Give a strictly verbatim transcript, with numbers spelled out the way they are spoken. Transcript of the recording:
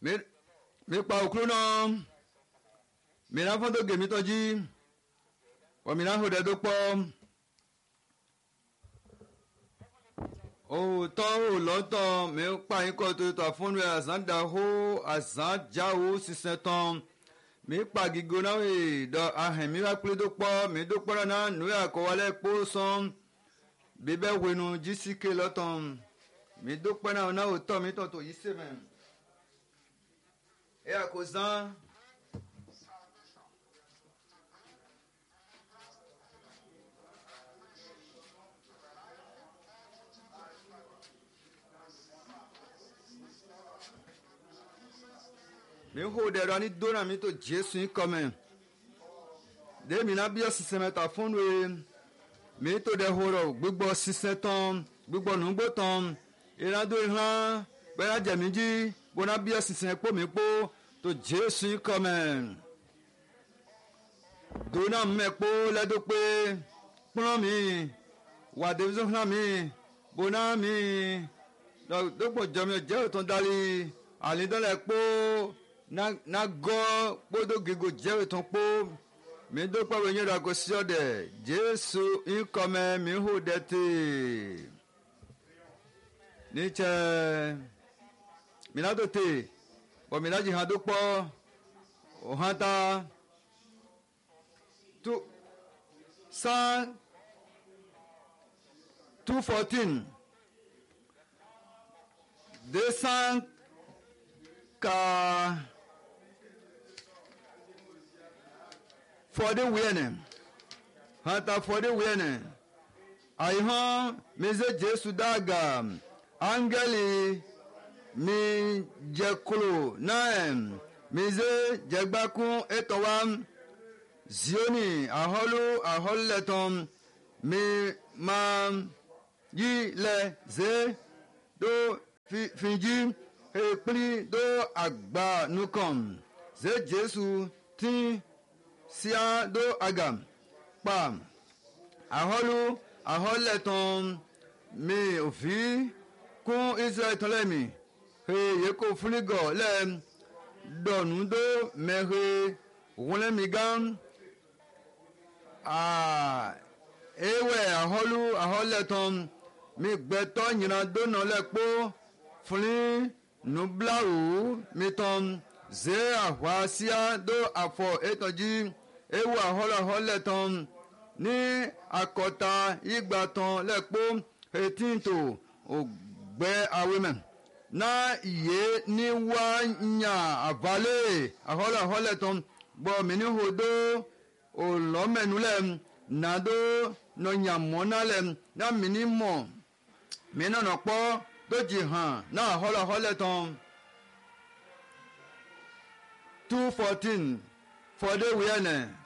mi mi pa òkúrú náà mi náà fọ́n tó gèmí tọ́jú wọ́n mi náà hó dẹ́ tó pọ̀ òótọ́ òlọ́tọ̀ mi pa yín kọ́ tó tó àfọ́nù ẹ̀ àzán dàhó àzán jáwó sísẹ́ tán mi pa gígo náà wẹ̀ dọ̀ ahẹ̀ mi wá pélé tó pọ̀ mi tó pọ̀ náà nù yà kọ́ wálé kpó sọ́n bíbẹ́ wẹnu jísíkè lọ́tọ̀ mi tó pọ̀ náà náà òótọ́ mi tọ̀ tó yí sèmẹ̀ ẹ̀ àkó zán. mi hó dẹ̀rọ ní dóná mi tó jésù yín kọ́mẹ̀ dèmi náà bí ọ sísẹ mẹ́ta fúnnu ẹ mi tó dẹ̀ hó rọ gbígbọ́ sísẹ tán gbígbọ́ nùgbò tán ìrìnàdó ìhàn gbẹ́rẹ́ jẹ̀mí jí bọ́nà bí ọ sísẹ pò mí pò tó jésù yín kọ́mẹ̀ dóná mẹ́pò lẹ́dọ̀ pé kpọ́n mi wà dèbísọ́ hàn mi bọ́nà mi dọ́gbọ̀n jọmi jẹ́ òtún dálí àlídọ́lẹ̀ pò na na gọ kpọdọ gígo jẹrìí tún kpọ mi dọkpọ wẹnyẹ rẹ kò sí ọdẹ jésù nkọmẹ mi hó dẹtẹ nítsẹ mina tó tẹ bọ mina dzi hàn dọkpọ òhàn ta two cent two fourteen deux cent ka. Fọdé wíyẹnẹ hanta fọdé wíyẹnẹ àyìnhàn mẹsẹ jésù dàgà áńgẹ́lì mi jẹkúrò náà mẹsẹ jẹgbàkún ètòwà zioni àhọlù àhọlẹtàn mi máa yí lẹ zẹ tó fìjì èpìlì tó àgbà nùkàn zẹ jésù tí. Sia do agam pa aholu aholeton mi ofi kun Israel tolemi he yeko funigo le donu do mehe wole mi gam a ewe aholu aholeton mi gbeto nyina do no le po funi nublawu mi ton ze ahwa sia do afọ etoji ewu ahọ́lọ́ ahọ́lẹ̀ tán ní akọta igba tán lẹ́pọ̀ eighteen tó ògbẹ́ awẹ́mẹ̀ náà iye ní wá nyà àbálẹ̀ ahọ́lọ́ ahọ́lẹ̀ tán gbọ́ mi ní hodó òlọ́mẹ̀nulẹ̀ nàdó nọ̀nyàmọ́nálẹ̀ náà mi ní mọ̀ mi nànà pọ́ tó jì hàn náà ahọ́lọ́ ahọ́lẹ̀ tán two fourteen fọdé wíyẹnẹ.